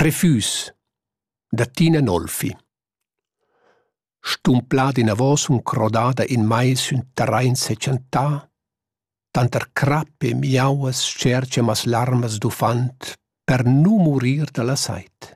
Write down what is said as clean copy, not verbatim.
Refus, da Tina Nolfi. Stumplad in avos crodada in mai sün terrain secentà, tanter crap e miauas scercia mas larmas d'ufant per nu murir da la sait.